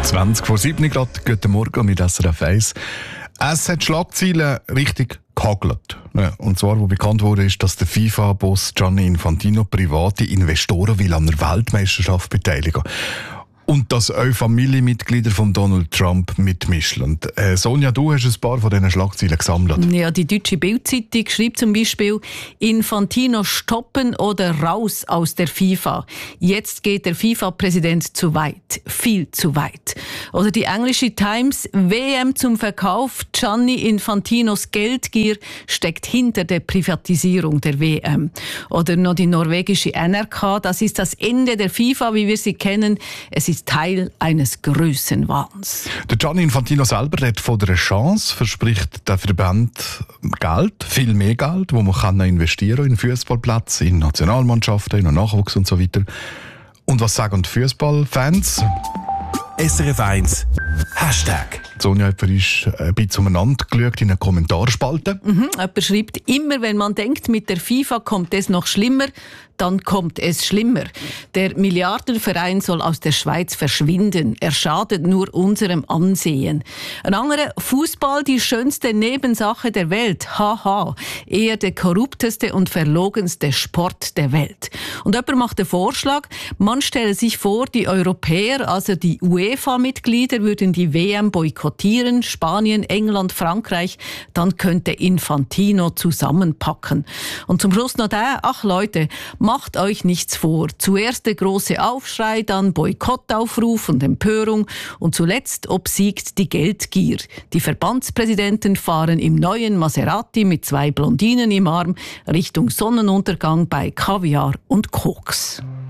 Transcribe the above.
20:07 gerade. Guten Morgen mit SRF 1. Es hat Schlagzeilen richtig gehagelt. Ja, und zwar, wo bekannt wurde, ist, dass der FIFA-Boss Gianni Infantino private Investoren will an der Weltmeisterschaft beteiligen. Und dass auch Familienmitglieder von Donald Trump mitmischen. Und, Sonja, du hast ein paar von diesen Schlagzeilen gesammelt. Ja, die deutsche Bild-Zeitung schreibt zum Beispiel: Infantino stoppen oder raus aus der FIFA. Jetzt geht der FIFA-Präsident zu weit. Viel zu weit. Oder die englische Times: WM zum Verkauf. Gianni Infantinos Geldgier steckt hinter der Privatisierung der WM. Oder noch die norwegische NRK: Das ist das Ende der FIFA, wie wir sie kennen. Es ist Teil eines Grössenwahns. Der Gianni Infantino selber redet von einer Chance, verspricht der Verband Geld, viel mehr Geld, wo man investieren kann in Fußballplätze, in Nationalmannschaften, in Nachwuchs und so weiter. Und was sagen die Fußballfans? SRF 1 Hashtag. Sonja, jemand ist ein bisschen umeinander geschaut in einer Kommentarspalte. Jemand schreibt: Immer wenn man denkt, mit der FIFA kommt es noch schlimmer, dann kommt es schlimmer. Der Milliardenverein soll aus der Schweiz verschwinden. Er schadet nur unserem Ansehen. Ein anderer: Fußball, die schönste Nebensache der Welt. Haha. Eher der korrupteste und verlogenste Sport der Welt. Und jemand macht den Vorschlag: Man stelle sich vor, die Europäer, also die UEFA-Mitglieder, würden die WM boykottieren. Spanien, England, Frankreich. Dann könnte Infantino zusammenpacken. Und zum Schluss noch der: Ach Leute, macht euch nichts vor. Zuerst der große Aufschrei, dann Boykottaufruf und Empörung und zuletzt obsiegt die Geldgier. Die Verbandspräsidenten fahren im neuen Maserati mit 2 Blondinen im Arm Richtung Sonnenuntergang bei Kaviar und Koks.